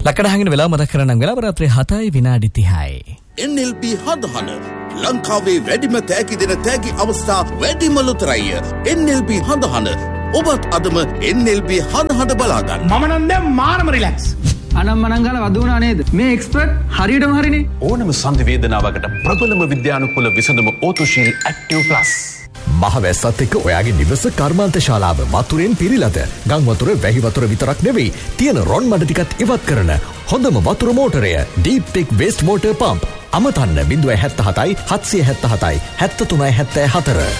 දක්කඩහගෙන වෙලාව මතක් කරගන්න වෙලාව රාත්‍රී 7:30යි. NLB හදහන ලංකාවේ වැඩිම තෑගි දෙන තෑගි අවස්ථා වැඩිම ලොතරැයි NLB හදහන ඔබත් අදම NLB හදහන බලා ගන්න. මම නම් දැන් මාරම රිලැක්ස්. අනම්මනම් ගාලා වදුණා නේද? මේ එක්ස්පර්ට් හරියටම හරිනේ. ඕනම සංධි වේදනාවකට ප්‍රබලම විද්‍යානුකූල විසඳුම ඕතුශීල් ඇක්ටිව් ප්ලස්. මහවැස්සත් එක්ක ඔයාගේ නිවස කර්මාන්ත ශාලාව වතුරෙන් පිරීලාද? ගම් වතුර වැහි වතුර විතරක් නෙවෙයි තියෙන රොන් මඩ ටිකත් ඉවත් කරන හොඳම වතුර මෝටරය Deep Tech Waste Water Pump. අමතන්න 077 777 7374.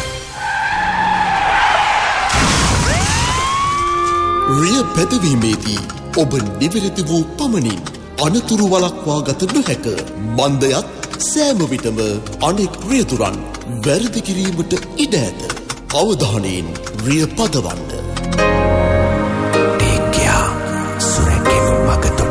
රිය පැදවීමේදී ඔබ නිවැරදි වූ පමණින් අනතුරු වළක්වා ගත නොහැක. මන්දයත් සෑම විටම අනෙක් රියතුරන් වැරදි කිරීමට ඉඩ ඇත. අවධානයෙන් රිය පදවන්න. ඒකයා සුරැකීම මගතොට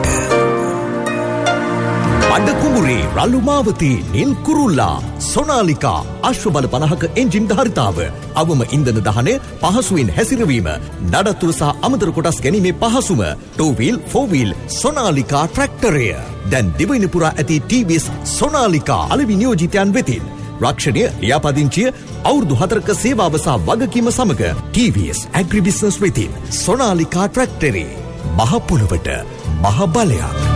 අඩ කුඹුරේ රළු මාවතී නිල් කුරුල්ලා සොනාලිකා අශ්ව බල 50ක එන්ජින් ධාරිතාව අවම ඉන්ධන දහනය පහසුවෙන් හැසිරවීම නඩත්තුව සහ අමතර කොටස් ගැනීමේ පහසුම 2 wheel 4 wheel සොනාලිකා ට්‍රැක්ටරය දැන් දිවයින පුරා ඇති TVS සොනාලිකා අලෙවි නියෝජිතයන් වෙතින් රක්ෂණය ලියාපදිංචිය අවුරුදු 4ක සේවාව සහ වගකීම සමග TVS ඇග්‍රි බිස්නස් වෙතින් සොනාලිකා ට්‍රැක්ටරේ මහ පොළොවට මහ බලයක්.